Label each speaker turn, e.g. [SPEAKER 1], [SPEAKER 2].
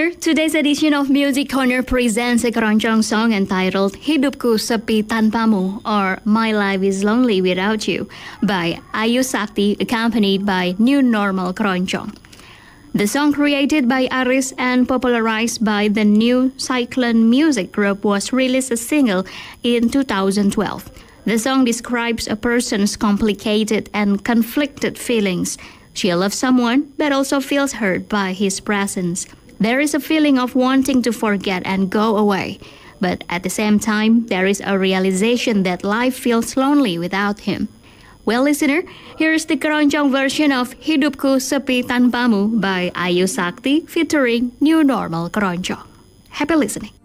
[SPEAKER 1] listener, today's edition of Music Corner presents a keroncong song entitled Hidupku Sepi Tanpamu or My Life is Lonely Without You by Ayu Sakti accompanied by New Normal Keroncong. The song created by Aris and popularized by the new Cyclone music group was released as a single in 2012. The song describes a person's complicated and conflicted feelings. She loves someone but also feels hurt by his presence. There is a feeling of wanting to forget and go away. But at the same time, there is a realization that life feels lonely without him. Well, listener, here's the keroncong version of Hidupku Sepi Tanpamu by Ayu Sakti featuring New Normal Keroncong. Happy listening.